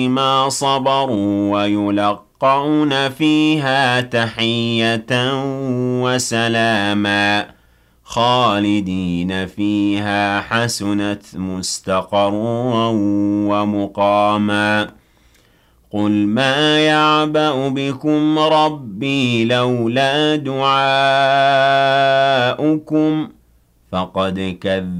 ما صبروا ويلقون فيها تحية وسلاما خالدين فيها حسنت مستقرا ومقاما قل ما يعبأ بكم ربي لولا دعاؤكم فقد كذبتم